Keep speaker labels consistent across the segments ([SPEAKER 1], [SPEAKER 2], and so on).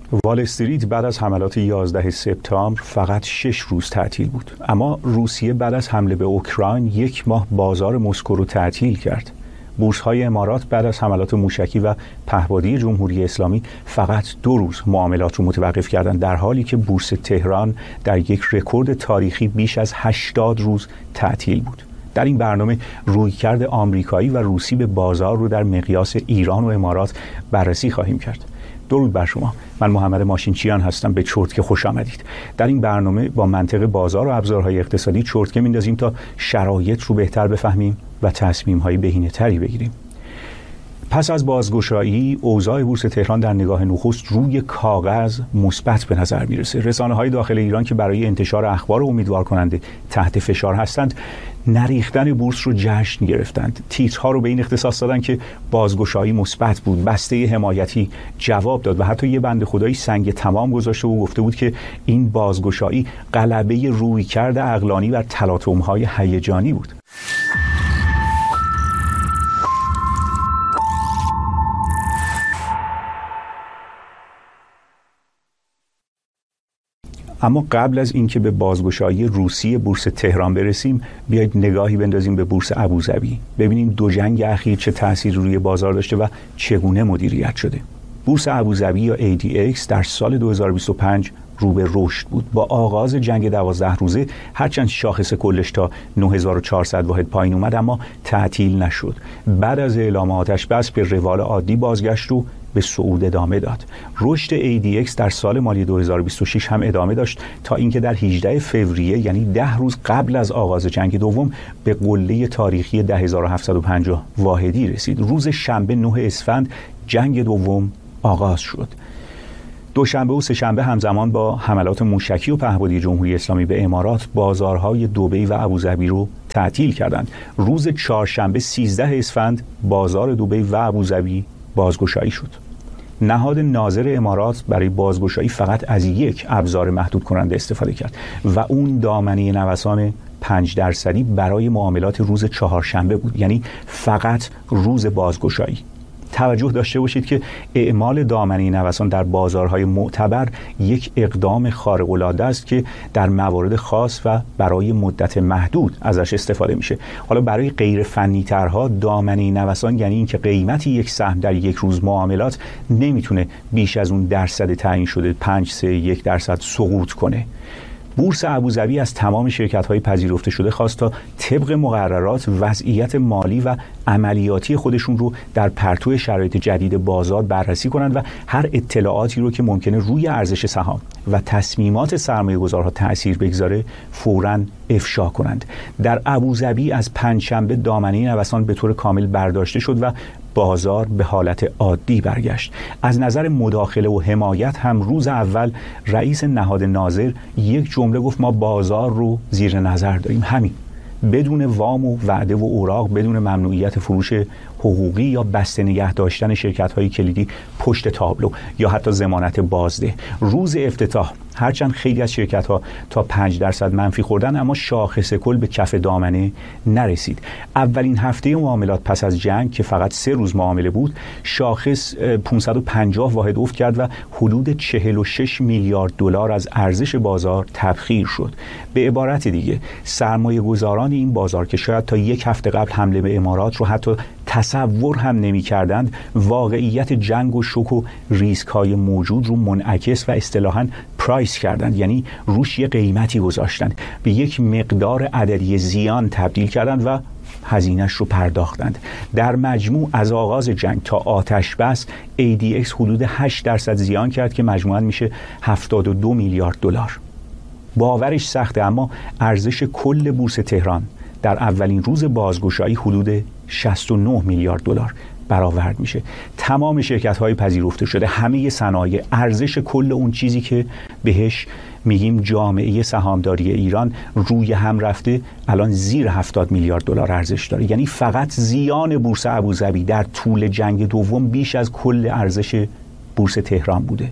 [SPEAKER 1] وال استریت بعد از حملات 11 سپتامبر فقط 6 روز تعطیل بود، اما روسیه بعد از حمله به اوکراین 1 ماه بازار مسکو رو تعطیل کرد. بورس‌های امارات بعد از حملات موشکی و پهپادی جمهوری اسلامی فقط 2 روز معاملات رو متوقف کردند، در حالی که بورس تهران در یک رکورد تاریخی بیش از 80 روز تعطیل بود. در این برنامه رویکرد آمریکایی و روسی به بازار رو در مقیاس ایران و امارات بررسی خواهیم کرد. درود بر شما، من محمد ماشینچیان هستم. به چرتکه خوش آمدید. در این برنامه با منطق بازار و ابزارهای اقتصادی چرتکه میندازیم تا شرایط رو بهتر بفهمیم و تصمیم‌های بهینه‌تری بگیریم. پس از بازگشایی، اوضاع بورس تهران در نگاه نخست روی کاغذ مثبت به نظر میرسه. رسانه‌های داخل ایران که برای انتشار اخبار امیدوار کننده تحت فشار هستند، نریختن بورس رو جشن گرفتند. تیترها رو به این اختصاص دادن که بازگشایی مثبت بود، بسته حمایتی جواب داد و حتی یه بنده خدایی سنگ تمام گذاشته و گفته بود که این بازگشایی غلبه رویکرد عقلانی و تلاطم‌های هیجانی بود. اما قبل از اینکه به بازگشایی روسی بورس تهران برسیم، بیایید نگاهی بندازیم به بورس ابوظبی، ببینیم دو جنگ اخیر چه تأثیری روی بازار داشته و چگونه مدیریت شده. بورس ابوظبی یا ADX در سال 2025 رو به رشد بود. با آغاز جنگ 12 روزه هرچند شاخص کلش تا 9400 واحد پایین اومد، اما تعطیل نشد. بعد از اعلام آتش بس به روال عادی بازگشت و به صعود ادامه داد. رشد ADX در سال مالی 2026 هم ادامه داشت تا اینکه در 18 فوریه، یعنی 10 روز قبل از آغاز جنگ دوم، به قله تاریخی 10750 واحدی رسید. روز شنبه 9 اسفند جنگ دوم آغاز شد. دوشنبه و سه‌شنبه همزمان با حملات موشکی و پهپادی جمهوری اسلامی به امارات، بازارهای دبی و ابوظبی رو تعطیل کردند. روز چهارشنبه 13 اسفند بازار دبی و ابوظبی بازگشایی شد. نهاد ناظر امارات برای بازگشایی فقط از یک ابزار محدود کننده استفاده کرد و اون دامنه نوسان 5% برای معاملات روز چهارشنبه بود، یعنی فقط روز بازگشایی. توجه داشته باشید که اعمال دامنه نوسان در بازارهای معتبر یک اقدام خارق‌العاده است که در موارد خاص و برای مدت محدود ازش استفاده میشه. حالا برای غیر فنی ترها، دامنه نوسان یعنی اینکه قیمتی یک سهم در یک روز معاملات نمیتونه بیش از اون درصد تعیین شده 5.1% سقوط کنه. بورس ابوظبی از تمام شرکت‌های پذیرفته شده خواست تا طبق مقررات وضعیت مالی و عملیاتی خودشون رو در پرتو شرایط جدید بازار بررسی کنند و هر اطلاعاتی رو که ممکنه روی ارزش سهام و تصمیمات سرمایه‌گذارها تأثیر بگذاره فوراً افشا کنند. در ابوظبی از پنجشنبه دامنه نوسان به طور کامل برداشته شد و بازار به حالت عادی برگشت. از نظر مداخله و حمایت هم روز اول رئیس نهاد ناظر یک جمله گفت: ما بازار رو زیر نظر داریم، همین، بدون وام و وعده و اوراق، بدون ممنوعیت فروش حقوقی یا بسته نگه داشتن شرکت‌های کلیدی پشت تابلو یا حتی ضمانت بازده. روز افتتاح هرچند خیلی از شرکت‌ها تا 5% منفی خوردن، اما شاخص کل به کف دامنه نرسید. اولین هفته معاملات پس از جنگ که فقط 3 روز معامله بود، شاخص 550 واحد افت کرد و حدود 46 میلیارد دلار از ارزش بازار تبخیر شد. به عبارت دیگه، سرمایه‌گذاران این بازار که شاید تا یک هفته قبل حمله به امارات رو حتی تصور هم نمی کردند، واقعیت جنگ و شوک و ریسک های موجود رو منعکس و اصطلاحاً پرایس کردند، یعنی روش یه قیمتی گذاشتند، به یک مقدار عددی زیان تبدیل کردند و هزینه‌اش رو پرداختند. در مجموع از آغاز جنگ تا آتش بس ADX حدود 8% زیان کرد که مجموعاً میشه 72 میلیارد دلار. باورش سخته، اما ارزش کل بورس تهران در اولین روز بازگشایی حدود 69 میلیارد دلار برآورد میشه. تمام شرکت‌های پذیرفته شده، همه صنایع، ارزش کل اون چیزی که بهش میگیم جامعه سهامداری ایران روی هم رفته، الان زیر 70 میلیارد دلار ارزش داره. یعنی فقط زیان بورس ابوظبی در طول جنگ دوم بیش از کل ارزش بورس تهران بوده.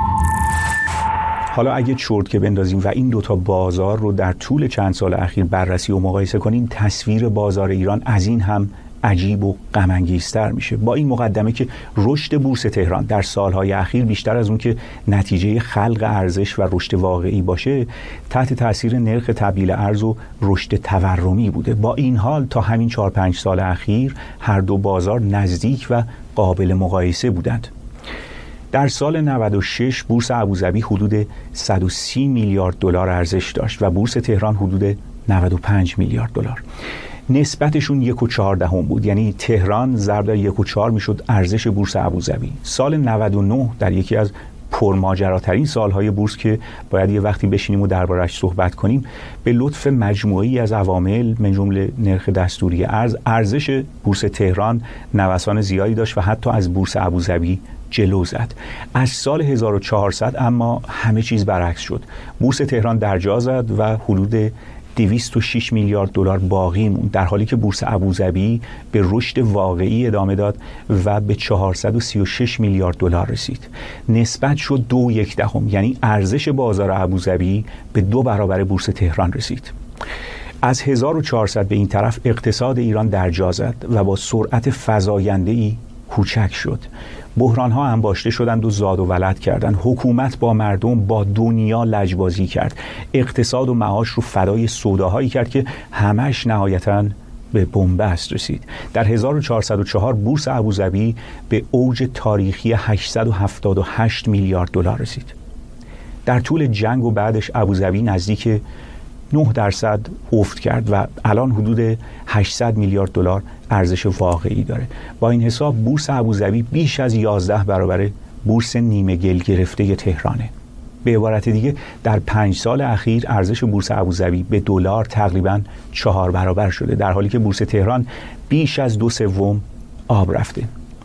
[SPEAKER 1] حالا اگه چرتکه بندازیم و این دوتا بازار رو در طول چند سال اخیر بررسی و مقایسه کنیم، تصویر بازار ایران از این هم عجیب و غم انگیزتر میشه. با این مقدمه که رشد بورس تهران در سالهای اخیر بیشتر از اون که نتیجه خلق ارزش و رشد واقعی باشه، تحت تاثیر نرخ تبدیل ارز و رشد تورمی بوده. با این حال تا همین 4-5 سال اخیر هر دو بازار نزدیک و قابل مقایسه بودند. در سال 96 بورس ابوظبی حدود 130 میلیارد دلار ارزش داشت و بورس تهران حدود 95 میلیارد دلار. نسبتشون 1.4 بود، یعنی تهران ضرب در 1.4 میشد ارزش بورس ابوظبی. سال 99 در یکی از پرماجراترین سالهای بورس که باید یه وقتی بشینیم و درباره‌اش صحبت کنیم، به لطف مجموعه‌ای از عوامل من جمله نرخ دستوری ارز، ارزش بورس تهران نوسان زیادی داشت و حتی از بورس ابوظبی جلو زد. از سال 1400 اما همه چیز برعکس شد. بورس تهران درجا زد و حدود 206 میلیارد دلار باقی موند، در حالی که بورس ابوظبی به رشد واقعی ادامه داد و به 436 میلیارد دلار رسید. نسبت شد 2.1، یعنی ارزش بازار ابوظبی به 2 برابر بورس تهران رسید. از 1400 به این طرف اقتصاد ایران درجا زد و با سرعت فزاینده‌ای کوچک شد. بحران‌ها انباشته شدند و زاد و ولد کردند. حکومت با مردم، با دنیا لجبازی کرد. اقتصاد و معاش رو فدای سوداهایی کرد که همش نهایتاً به بنبست رسید. در 1404 بورس ابوظبی به اوج تاریخی 878 میلیارد دلار رسید. در طول جنگ و بعدش ابوظبی نزدیک 9% افت کرد و الان حدود 800 میلیارد دلار ارزش واقعی داره. با این حساب بورس ابوظبی بیش از 11 برابر بورس نیمه گل گرفته تهرانه. به عبارت دیگه در 5 سال اخیر ارزش بورس ابوظبی به دلار تقریباً 4 برابر شده، در حالی که بورس تهران بیش از 2/3 آب رفته.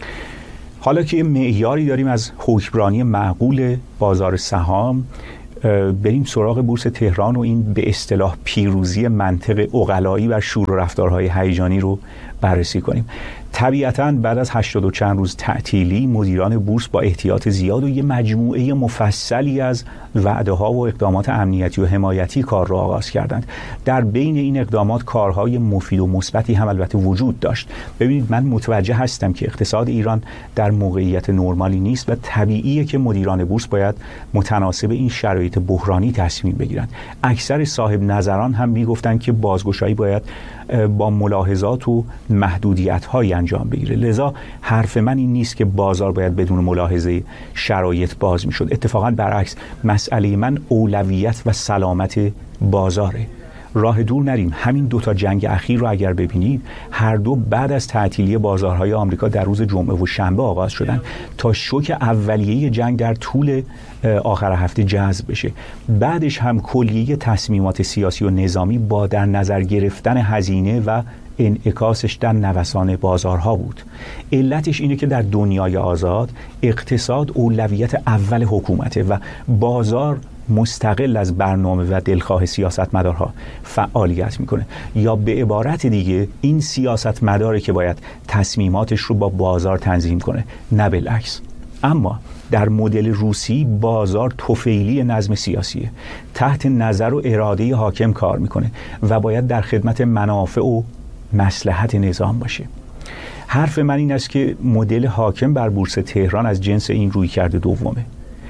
[SPEAKER 1] حالا که معیاری داریم از حکمرانی معقول بازار سهام، بریم سراغ بورس تهران و این به اصطلاح پیروزی منطق عقلایی و شور و رفتارهای هیجانی رو بررسی کنیم. طبیعتاً بعد از 80 و چند روز تعطیلی مدیران بورس با احتیاط زیاد و یه مجموعه مفصلی از وعده‌ها و اقدامات امنیتی و حمایتی کار را آغاز کردند. در بین این اقدامات کارهای مفید و مثبتی هم البته وجود داشت. ببینید، من متوجه هستم که اقتصاد ایران در موقعیت نرمالی نیست و طبیعیه که مدیران بورس باید متناسب این شرایط بحرانی تصمیم بگیرند. اکثر صاحب نظران هم میگفتند که بازگشایی باید با ملاحظات و محدودیت‌های انجام بگیره. لذا حرف من این نیست که بازار باید بدون ملاحظه شرایط باز میشد. اتفاقا برعکس، مسئله من اولویت و سلامت بازاره. راه دور نریم، همین 2 جنگ اخیر رو اگر ببینید، هر دو بعد از تعطیلی بازارهای آمریکا در روز جمعه و شنبه آغاز شدن تا شوک اولیه جنگ در طول آخر هفته جذب بشه. بعدش هم کلیه تصمیمات سیاسی و نظامی با در نظر گرفتن هزینه و انعکاسش در نوسان بازارها بود. علتش اینه که در دنیای آزاد اقتصاد اولویت اول حکومته و بازار مستقل از برنامه و دلخواه سیاستمدارها فعالیت میکنه، یا به عبارت دیگه این سیاستمداره که باید تصمیماتش رو با بازار تنظیم کنه، نه بالعکس. اما در مدل روسی بازار طفیلی نظم سیاسیه، تحت نظر و اراده حاکم کار میکنه و باید در خدمت منافع و مصلحت نظام باشه. حرف من این است که مدل حاکم بر بورس تهران از جنس این رویکرد دومه.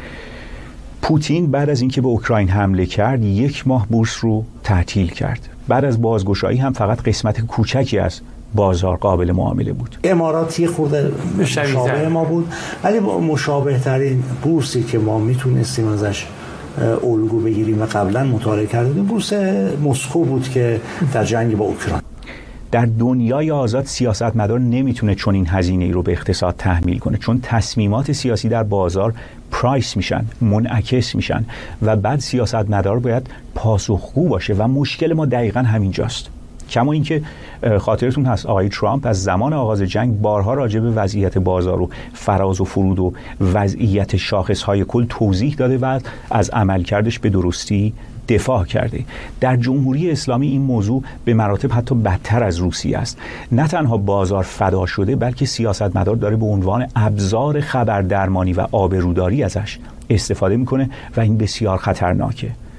[SPEAKER 1] پوتین بعد از اینکه به اوکراین حمله کرد 1 ماه بورس رو تعطیل کرد. بعد از بازگشایی هم فقط قسمت کوچکی از بازار قابل معامله بود.
[SPEAKER 2] اماراتی خورده مشابه ما بود، ولی مشابه ترین بورسی که ما میتونستیم ازش الگو بگیریم و قبلا مطالعه کردیم بورس مسکو بود که در جنگ با اوکراین.
[SPEAKER 1] در دنیای آزاد سیاستمدار نمیتونه چون این هزینه رو به اقتصاد تحمیل کنه، چون تصمیمات سیاسی در بازار پرایس میشن، منعکس میشن و بعد سیاستمدار باید پاسخگو باشه و مشکل ما دقیقاً همینجاست. کما اینکه خاطرتون هست آقای ترامپ از زمان آغاز جنگ بارها راجع به وضعیت بازار و فراز و فرود و وضعیت شاخصهای کل توضیح داده و از عملکردش به درستی دفاع کرده. در جمهوری اسلامی این موضوع به مراتب حتی بدتر از روسیه است. نه تنها بازار فدا شده، بلکه سیاستمدار داره به عنوان ابزار خبردرمانی و آبروداری ازش استفاده میکنه و این بسیار خطرناکه.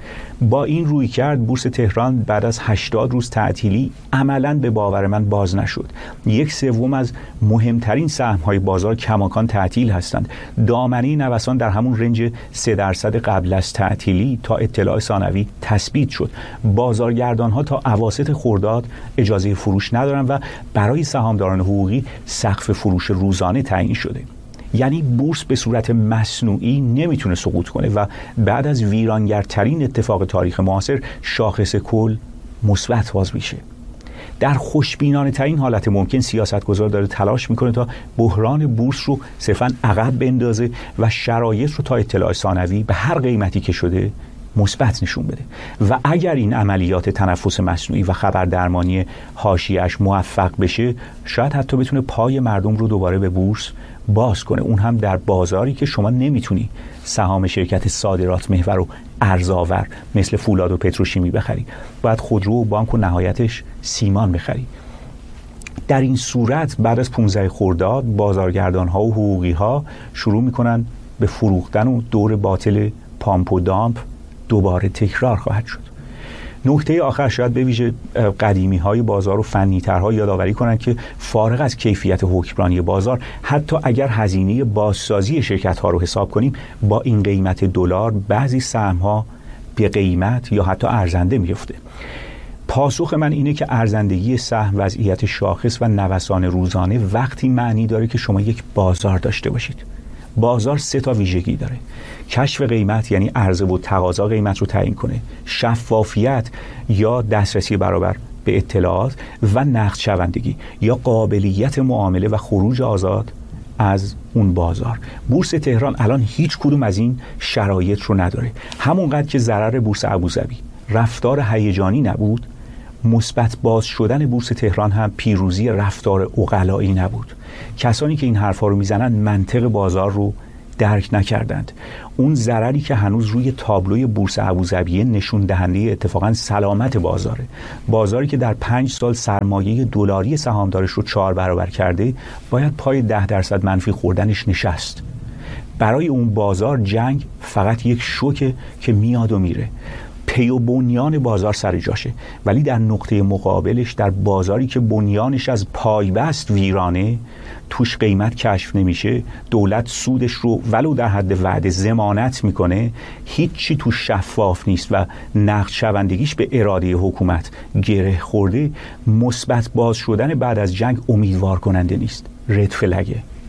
[SPEAKER 1] با این روی کرد بورس تهران بعد از 80 روز تعطیلی عملاً به باور من باز نشد. 1/3 از مهمترین سهم‌های بازار کماکان تعطیل هستند. دامنه نوسان در همون رنج 3% قبل از تعطیلی تا اطلاع ثانوی تثبیت شد. بازارگردان‌ها تا اواسط خرداد اجازه فروش ندارن و برای سهامداران حقوقی سقف فروش روزانه تعیین شده. یعنی بورس به صورت مصنوعی نمیتونه سقوط کنه و بعد از ویرانگرترین اتفاق تاریخ معاصر شاخص کل مثبت باز میشه. در خوشبینانه ترین حالت ممکن سیاستگزار داره تلاش میکنه تا بحران بورس رو صرفاً عقب بندازه و شرایط رو تا اطلاع ثانوی به هر قیمتی که شده مثبت نشون بده و اگر این عملیات تنفس مصنوعی و خبردرمانی حاشیه‌اش موفق بشه شاید حتی بتونه پای مردم رو دوباره به بورس باز کنه، اون هم در بازاری که شما نمیتونی سهام شرکت صادرات محور و ارزآور مثل فولاد و پتروشیمی بخری، باید خودرو و بانک و نهایتش سیمان بخری. در این صورت بعد از 15 خرداد بازارگردان‌ها و حقوقی‌ها شروع میکنن به فروختن و دور باطل پامپ و دامپ دوباره تکرار خواهد شد. نکته آخر شاید به ویژه قدیمی‌های بازار و فنی‌ترها یادآوری کنند که فارغ از کیفیت حکمرانی بازار، حتی اگر هزینه بازسازی شرکت‌ها رو حساب کنیم، با این قیمت دلار بعضی سهم‌ها به قیمت یا حتی ارزنده میفته. پاسخ من اینه که ارزندگی سهم، وضعیت شاخص و نوسان روزانه وقتی معنی داره که شما یک بازار داشته باشید. بازار 3 تا ویژگی داره: کشف قیمت یعنی عرضه و تقاضا قیمت رو تعیین کنه، شفافیت یا دسترسی برابر به اطلاعات و نقد شوندگی یا قابلیت معامله و خروج آزاد از اون بازار. بورس تهران الان هیچ کدوم از این شرایط رو نداره. همونقدر که ضرر بورس ابوظبی رفتار هیجانی نبود، مثبت باز شدن بورس تهران هم پیروزی رفتار عقلایی نبود. کسانی که این حرفا رو میزنن منطق بازار رو درک نکردند. اون ضرری که هنوز روی تابلوی بورس ابوظبی نشون دهنده اتفاقا سلامت بازاره. بازاری که در 5 سال سرمایه دلاری سهامدارش رو 4 برابر کرده، باید پای 10% منفی خوردنش نشست. برای اون بازار جنگ فقط یک شوکه که میاد و میره. پی و بنیان بازار سر جاشه، ولی در نقطه مقابلش، در بازاری که بنیانش از پایبست ویرانه، توش قیمت کشف نمیشه، دولت سودش رو ولو در حد وعده ضمانت میکنه، هیچی توش شفاف نیست و نقد شوندگیش به اراده حکومت گره خورده، مثبت باز شدن بعد از جنگ امیدوار کننده نیست، رد فلگه.